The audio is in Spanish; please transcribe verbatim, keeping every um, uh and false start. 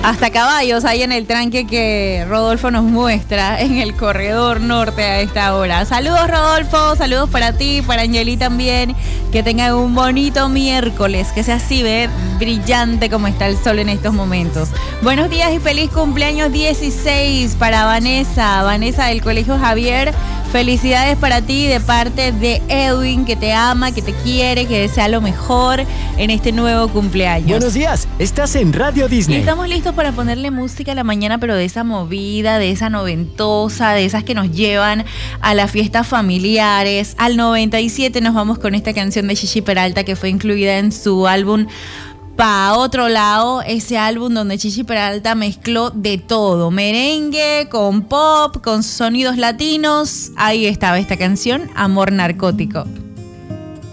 Hasta caballos hay en el tranque que Rodolfo nos muestra en el corredor norte a esta hora. Saludos, Rodolfo, saludos para ti, para Angeli también. Que tengan un bonito miércoles, que sea así, ve, brillante como está el sol en estos momentos. Buenos días y feliz cumpleaños dieciséis para Vanessa, Vanessa del Colegio Javier. Felicidades para ti de parte de Edwin, que te ama, que te quiere, que desea lo mejor en este nuevo cumpleaños. Buenos días, estás en Radio Disney. Y estamos listos para ponerle música a la mañana, pero de esa movida, de esa noventosa, de esas que nos llevan a las fiestas familiares. Al noventa y siete nos vamos con esta canción de Chichi Peralta que fue incluida en su álbum Pa' Otro Lado, ese álbum donde Chichi Peralta mezcló de todo, merengue, con pop, con sonidos latinos. Ahí estaba esta canción, Amor Narcótico.